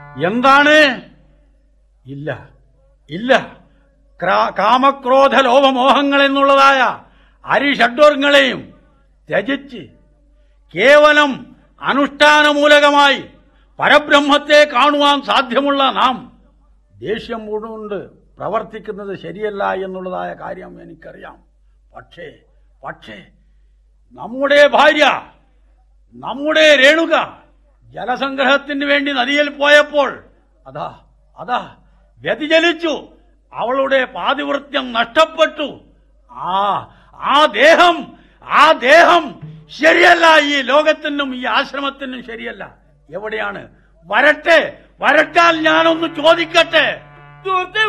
എന്താണ്? ഇല്ല, ഇല്ല. കാമക്രോധ ലോഭമോഹങ്ങൾ എന്നുള്ളതായ അരിഷഡ്വർഗങ്ങളെയും ത്യജിച്ച് കേവലം അനുഷ്ഠാനമൂലകമായി പരബ്രഹ്മത്തെ കാണുവാൻ സാധ്യമുള്ള നാം ദേഷ്യം കൊണ്ട് പ്രവർത്തിക്കുന്നത് ശരിയല്ല എന്നുള്ളതായ കാര്യം എനിക്കറിയാം. പക്ഷേ നമ്മുടെ ഭാര്യ, നമ്മുടെ രേണുക ജലസംഗ്രഹത്തിന് വേണ്ടി നദിയിൽ പോയപ്പോൾ അതാ വ്യതിചലിച്ചു. അവളുടെ പാതിവൃത്യം നഷ്ടപ്പെട്ടു. ആ ദേഹം ശരിയല്ല. ഈ ലോകത്തിനും ഈ ആശ്രമത്തിനും ശരിയല്ല. എവിടെയാണ്? വരട്ടാൽ ഞാനൊന്ന് ചോദിക്കട്ടെ.